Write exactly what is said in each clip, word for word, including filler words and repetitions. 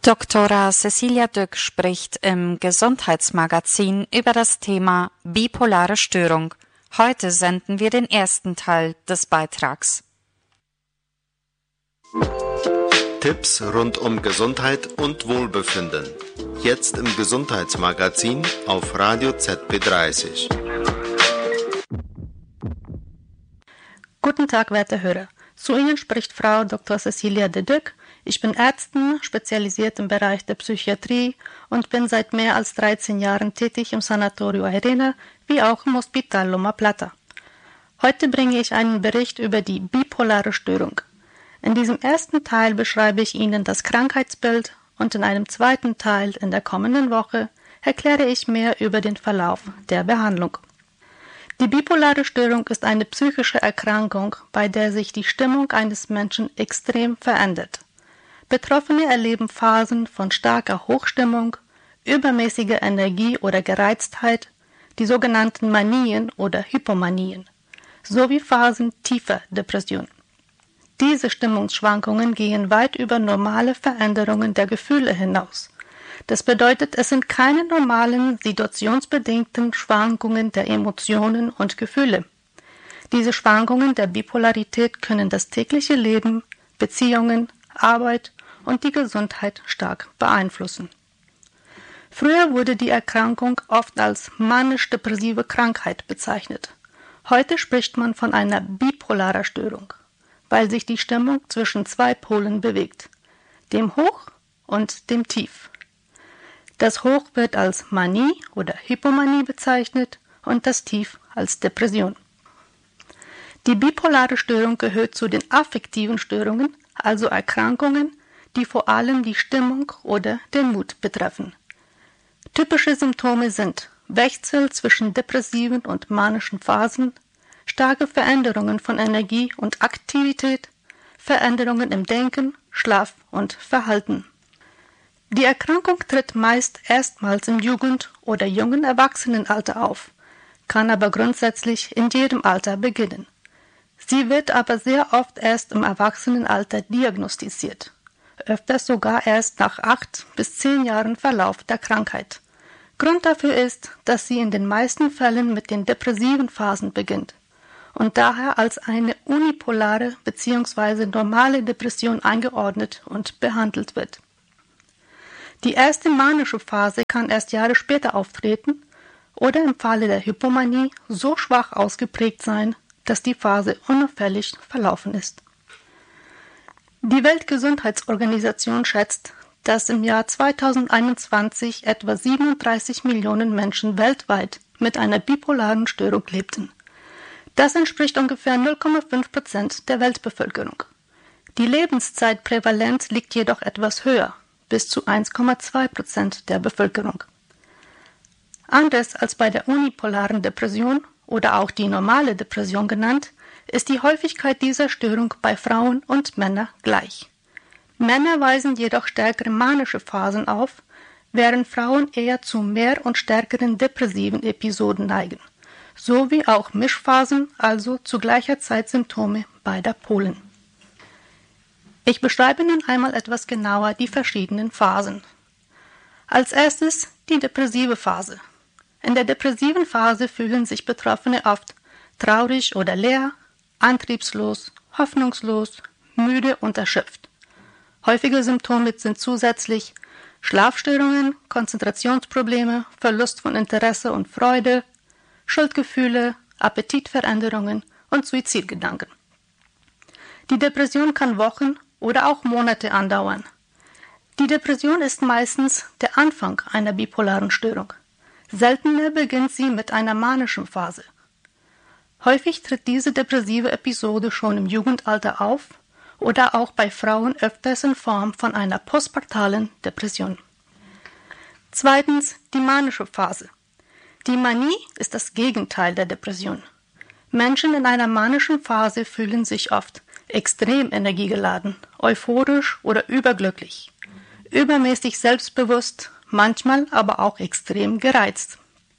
Doktora Cecilia Dück spricht im Gesundheitsmagazin über das Thema bipolare Störung. Heute senden wir den ersten Teil des Beitrags. Tipps rund um Gesundheit und Wohlbefinden. Jetzt im Gesundheitsmagazin auf Radio Z B dreißig. Guten Tag, werte Hörer. Zu Ihnen spricht Frau Doktor Cecilia de Dück. Ich bin Ärztin, spezialisiert im Bereich der Psychiatrie und bin seit mehr als dreizehn Jahren tätig im Sanatorio Airene wie auch im Hospital Loma Plata. Heute bringe ich einen Bericht über die bipolare Störung. In diesem ersten Teil beschreibe ich Ihnen das Krankheitsbild und in einem zweiten Teil in der kommenden Woche erkläre ich mehr über den Verlauf der Behandlung. Die bipolare Störung ist eine psychische Erkrankung, bei der sich die Stimmung eines Menschen extrem verändert. Betroffene erleben Phasen von starker Hochstimmung, übermäßiger Energie oder Gereiztheit, die sogenannten Manien oder Hypomanien, sowie Phasen tiefer Depression. Diese Stimmungsschwankungen gehen weit über normale Veränderungen der Gefühle hinaus. Das bedeutet, es sind keine normalen, situationsbedingten Schwankungen der Emotionen und Gefühle. Diese Schwankungen der Bipolarität können das tägliche Leben, Beziehungen, Arbeit und die Gesundheit stark beeinflussen. Früher wurde die Erkrankung oft als manisch-depressive Krankheit bezeichnet. Heute spricht man von einer bipolarer Störung, weil sich die Stimmung zwischen zwei Polen bewegt, dem Hoch und dem Tief. Das Hoch wird als Manie oder Hypomanie bezeichnet und das Tief als Depression. Die bipolare Störung gehört zu den affektiven Störungen, also Erkrankungen, die vor allem die Stimmung oder den Mut betreffen. Typische Symptome sind Wechsel zwischen depressiven und manischen Phasen, starke Veränderungen von Energie und Aktivität, Veränderungen im Denken, Schlaf und Verhalten. Die Erkrankung tritt meist erstmals im Jugend- oder jungen Erwachsenenalter auf, kann aber grundsätzlich in jedem Alter beginnen. Sie wird aber sehr oft erst im Erwachsenenalter diagnostiziert, öfters sogar erst nach acht bis zehn Jahren Verlauf der Krankheit. Grund dafür ist, dass sie in den meisten Fällen mit den depressiven Phasen beginnt und daher als eine unipolare bzw. normale Depression eingeordnet und behandelt wird. Die erste manische Phase kann erst Jahre später auftreten oder im Falle der Hypomanie so schwach ausgeprägt sein, dass die Phase unauffällig verlaufen ist. Die Weltgesundheitsorganisation schätzt, dass im Jahr zweitausendeinundzwanzig etwa siebenunddreißig Millionen Menschen weltweit mit einer bipolaren Störung lebten. Das entspricht ungefähr null Komma fünf Prozent der Weltbevölkerung. Die Lebenszeitprävalenz liegt jedoch etwas höher, bis zu eins Komma zwei Prozent der Bevölkerung. Anders als bei der unipolaren Depression oder auch die normale Depression genannt, ist die Häufigkeit dieser Störung bei Frauen und Männern gleich. Männer weisen jedoch stärkere manische Phasen auf, während Frauen eher zu mehr und stärkeren depressiven Episoden neigen, sowie auch Mischphasen, also zu gleicher Zeit Symptome beider Polen. Ich beschreibe nun einmal etwas genauer die verschiedenen Phasen. Als erstes die depressive Phase. In der depressiven Phase fühlen sich Betroffene oft traurig oder leer, antriebslos, hoffnungslos, müde und erschöpft. Häufige Symptome sind zusätzlich Schlafstörungen, Konzentrationsprobleme, Verlust von Interesse und Freude, Schuldgefühle, Appetitveränderungen und Suizidgedanken. Die Depression kann Wochen oder auch Monate andauern. Die Depression ist meistens der Anfang einer bipolaren Störung. Seltener beginnt sie mit einer manischen Phase. Häufig tritt diese depressive Episode schon im Jugendalter auf oder auch bei Frauen öfters in Form von einer postpartalen Depression. Zweitens die manische Phase. Die Manie ist das Gegenteil der Depression. Menschen in einer manischen Phase fühlen sich oft extrem energiegeladen, euphorisch oder überglücklich, übermäßig selbstbewusst, manchmal aber auch extrem gereizt.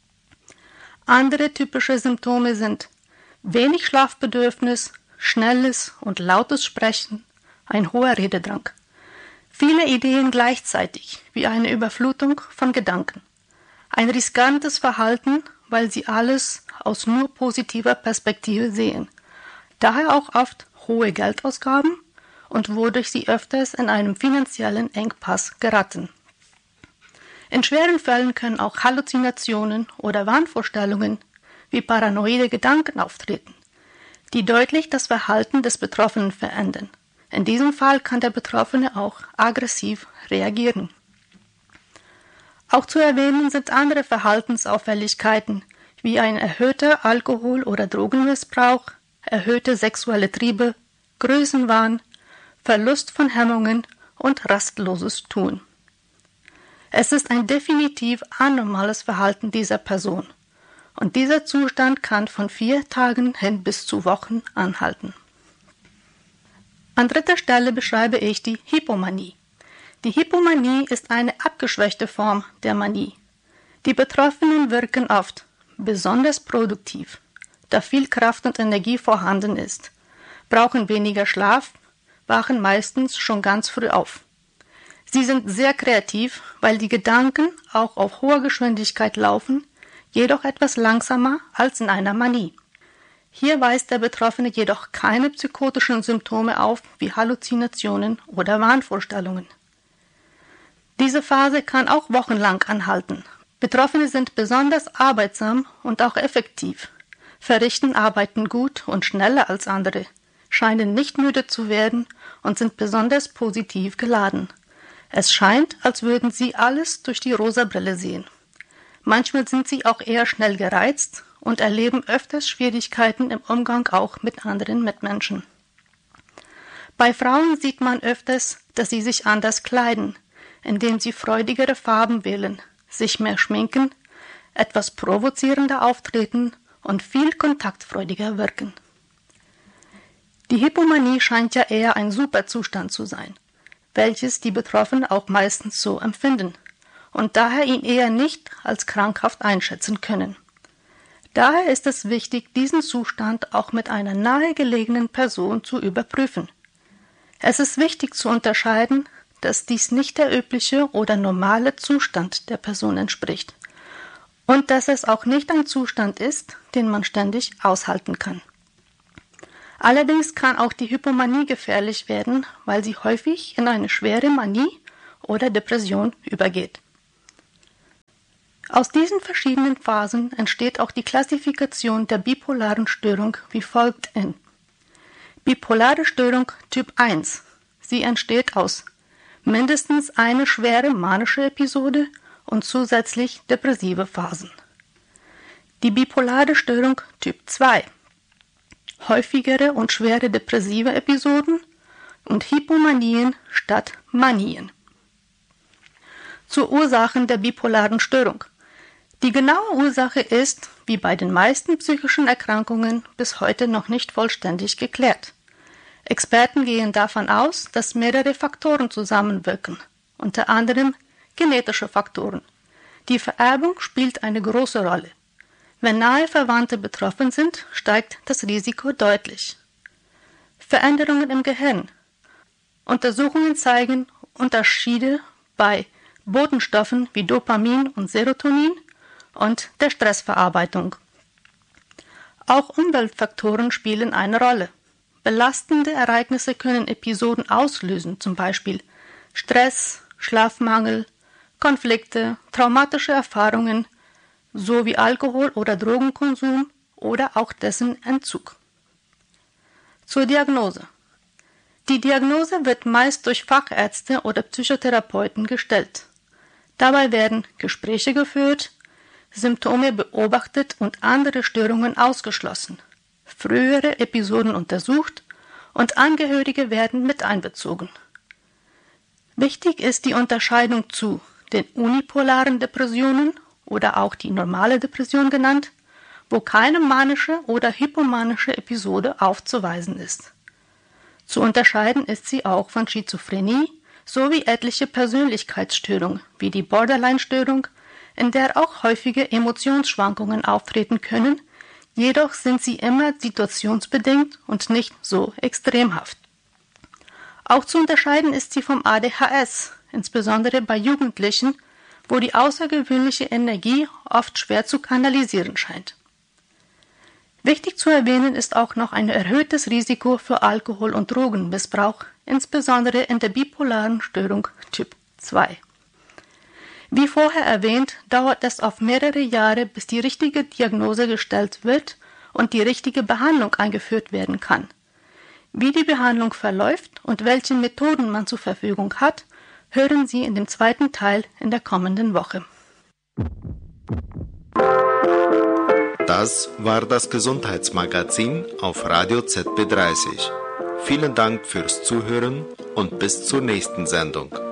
Andere typische Symptome sind wenig Schlafbedürfnis, schnelles und lautes Sprechen, ein hoher Rededrang. Viele Ideen gleichzeitig, wie eine Überflutung von Gedanken. Ein riskantes Verhalten, weil sie alles aus nur positiver Perspektive sehen. Daher auch oft hohe Geldausgaben und wodurch sie öfters in einem finanziellen Engpass geraten. In schweren Fällen können auch Halluzinationen oder Wahnvorstellungen wie paranoide Gedanken auftreten, die deutlich das Verhalten des Betroffenen verändern. In diesem Fall kann der Betroffene auch aggressiv reagieren. Auch zu erwähnen sind andere Verhaltensauffälligkeiten wie ein erhöhter Alkohol- oder Drogenmissbrauch, erhöhte sexuelle Triebe, Größenwahn, Verlust von Hemmungen und rastloses Tun. Es ist ein definitiv anormales Verhalten dieser Person und dieser Zustand kann von vier Tagen hin bis zu Wochen anhalten. An dritter Stelle beschreibe ich die Hypomanie. Die Hypomanie ist eine abgeschwächte Form der Manie. Die Betroffenen wirken oft besonders produktiv, da viel Kraft und Energie vorhanden ist, brauchen weniger Schlaf, wachen meistens schon ganz früh auf. Sie sind sehr kreativ, weil die Gedanken auch auf hoher Geschwindigkeit laufen, jedoch etwas langsamer als in einer Manie. Hier weist der Betroffene jedoch keine psychotischen Symptome auf, wie Halluzinationen oder Wahnvorstellungen. Diese Phase kann auch wochenlang anhalten. Betroffene sind besonders arbeitsam und auch effektiv, verrichten Arbeiten gut und schneller als andere, scheinen nicht müde zu werden und sind besonders positiv geladen. Es scheint, als würden sie alles durch die rosa Brille sehen. Manchmal sind sie auch eher schnell gereizt und erleben öfters Schwierigkeiten im Umgang auch mit anderen Mitmenschen. Bei Frauen sieht man öfters, dass sie sich anders kleiden, indem sie freudigere Farben wählen, sich mehr schminken, etwas provozierender auftreten und viel kontaktfreudiger wirken. Die Hypomanie scheint ja eher ein Superzustand zu sein, welches die Betroffenen auch meistens so empfinden und daher ihn eher nicht als krankhaft einschätzen können. Daher ist es wichtig, diesen Zustand auch mit einer nahegelegenen Person zu überprüfen. Es ist wichtig zu unterscheiden, dass dies nicht der übliche oder normale Zustand der Person entspricht und dass es auch nicht ein Zustand ist, den man ständig aushalten kann. Allerdings kann auch die Hypomanie gefährlich werden, weil sie häufig in eine schwere Manie oder Depression übergeht. Aus diesen verschiedenen Phasen entsteht auch die Klassifikation der bipolaren Störung wie folgt in: Bipolare Störung Typ eins. Sie entsteht aus mindestens eine schwere manische Episode und zusätzlich depressive Phasen. Die bipolare Störung Typ zwei. Häufigere und schwere depressive Episoden und Hypomanien statt Manien. Zu Ursachen der bipolaren Störung. Die genaue Ursache ist, wie bei den meisten psychischen Erkrankungen, bis heute noch nicht vollständig geklärt. Experten gehen davon aus, dass mehrere Faktoren zusammenwirken, unter anderem genetische Faktoren. Die Vererbung spielt eine große Rolle. Wenn nahe Verwandte betroffen sind, steigt das Risiko deutlich. Veränderungen im Gehirn. Untersuchungen zeigen Unterschiede bei Botenstoffen wie Dopamin und Serotonin und der Stressverarbeitung. Auch Umweltfaktoren spielen eine Rolle. Belastende Ereignisse können Episoden auslösen, zum Beispiel Stress, Schlafmangel, Konflikte, traumatische Erfahrungen sowie Alkohol- oder Drogenkonsum oder auch dessen Entzug. Zur Diagnose. Die Diagnose wird meist durch Fachärzte oder Psychotherapeuten gestellt. Dabei werden Gespräche geführt, Symptome beobachtet und andere Störungen ausgeschlossen, frühere Episoden untersucht und Angehörige werden mit einbezogen. Wichtig ist die Unterscheidung zu den unipolaren Depressionen oder auch die normale Depression genannt, wo keine manische oder hypomanische Episode aufzuweisen ist. Zu unterscheiden ist sie auch von Schizophrenie sowie etliche Persönlichkeitsstörungen wie die Borderline-Störung, in der auch häufige Emotionsschwankungen auftreten können, jedoch sind sie immer situationsbedingt und nicht so extremhaft. Auch zu unterscheiden ist sie vom A D H S, insbesondere bei Jugendlichen, wo die außergewöhnliche Energie oft schwer zu kanalisieren scheint. Wichtig zu erwähnen ist auch noch ein erhöhtes Risiko für Alkohol- und Drogenmissbrauch, insbesondere in der bipolaren Störung Typ zwei. Wie vorher erwähnt, dauert es oft mehrere Jahre, bis die richtige Diagnose gestellt wird und die richtige Behandlung eingeführt werden kann. Wie die Behandlung verläuft und welche Methoden man zur Verfügung hat, hören Sie in dem zweiten Teil in der kommenden Woche. Das war das Gesundheitsmagazin auf Radio Z B dreißig. Vielen Dank fürs Zuhören und bis zur nächsten Sendung.